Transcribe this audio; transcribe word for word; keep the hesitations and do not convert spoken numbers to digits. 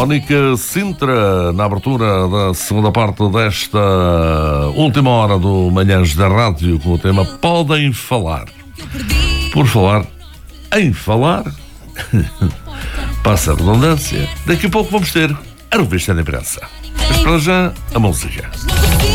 Mónica Sintra, na abertura da segunda parte desta última hora do Manhãs da Rádio, com o tema Podem Falar. Por falar em falar, passa a redundância, daqui a pouco vamos ter a revista de imprensa. Mas para já, a música.